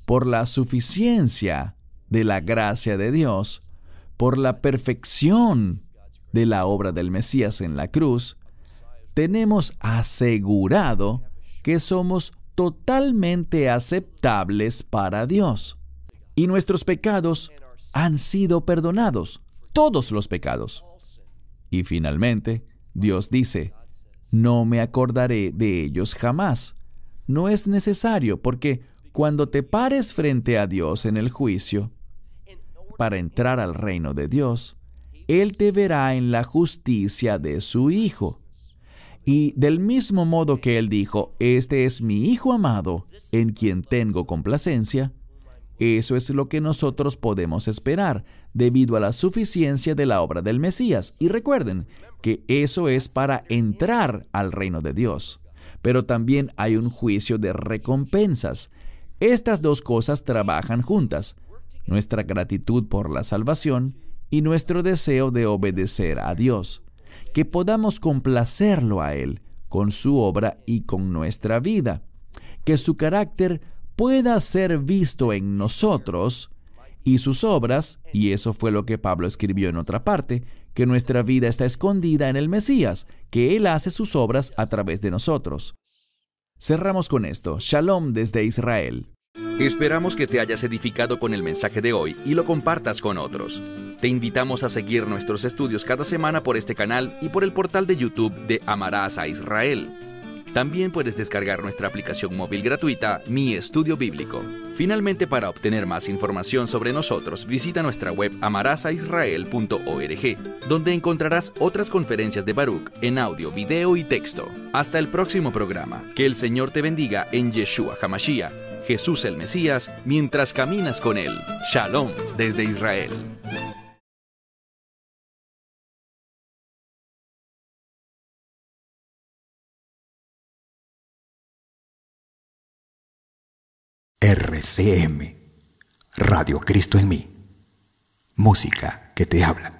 por la suficiencia de la gracia de Dios, por la perfección de la obra del Mesías en la cruz, tenemos asegurado que somos totalmente aceptables para Dios. Y nuestros pecados han sido perdonados, todos los pecados. Y finalmente, Dios dice, no me acordaré de ellos jamás. No es necesario, porque cuando te pares frente a Dios en el juicio, para entrar al reino de Dios, Él te verá en la justicia de su Hijo. Y del mismo modo que Él dijo, este es mi Hijo amado, en quien tengo complacencia, eso es lo que nosotros podemos esperar, debido a la suficiencia de la obra del Mesías. Y recuerden que eso es para entrar al reino de Dios. Pero también hay un juicio de recompensas. Estas dos cosas trabajan juntas: nuestra gratitud por la salvación y nuestro deseo de obedecer a Dios. Que podamos complacerlo a Él con su obra y con nuestra vida. Que su carácter pueda ser visto en nosotros y sus obras, y eso fue lo que Pablo escribió en otra parte, que nuestra vida está escondida en el Mesías, que Él hace sus obras a través de nosotros. Cerramos con esto. Shalom desde Israel. Esperamos que te hayas edificado con el mensaje de hoy y lo compartas con otros. Te invitamos a seguir nuestros estudios cada semana por este canal y por el portal de YouTube de Amarás a Israel. También puedes descargar nuestra aplicación móvil gratuita, Mi Estudio Bíblico. Finalmente, para obtener más información sobre nosotros, visita nuestra web amarasaisrael.org, donde encontrarás otras conferencias de Baruch en audio, video y texto. Hasta el próximo programa. Que el Señor te bendiga en Yeshua HaMashiach, Jesús el Mesías, mientras caminas con Él. Shalom desde Israel. RCM, Radio Cristo en mí. Música que te habla.